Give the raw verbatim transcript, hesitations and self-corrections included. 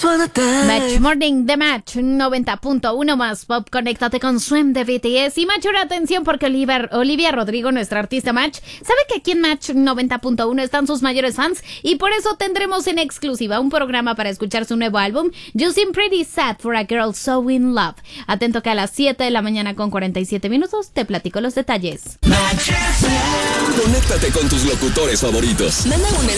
Match Morning de Match noventa punto uno más Pop. Conéctate con Swim de B T S. Y Match, ahora atención, porque Olivia, Olivia Rodrigo, nuestra artista Match, sabe que aquí en Match noventa punto uno están sus mayores fans, y por eso tendremos en exclusiva un programa para escuchar su nuevo álbum, You Seem Pretty Sad for a Girl So In Love. Atento que a las siete de la mañana con cuarenta y siete minutos te platico los detalles. Conéctate con tus locutores favoritos. Manda un